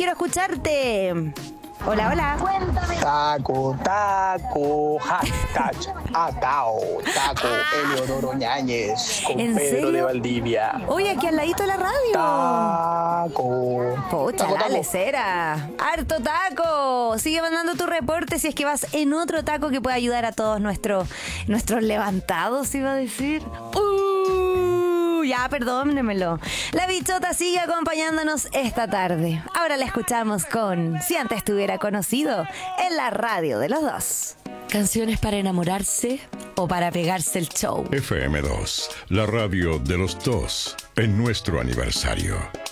quiero escucharte. Hola, hola. Taco, hashtag, atao, taco, Eleodoro Ñáñez, con ¿En Pedro serio? de Valdivia. Oye, aquí al ladito de la radio. Taco. Pucha, Taco, dale, taco. cera. ¡Harto taco! Sigue mandando tu reporte si es que vas en otro taco que pueda ayudar a todos nuestros levantados, iba a decir. Ya, perdónemelo. La bichota sigue acompañándonos esta tarde. Ahora la escuchamos con Si antes te hubiera conocido en la radio de los dos. ¿Canciones para enamorarse o para pegarse el show? FM2, la radio de los dos, en nuestro aniversario.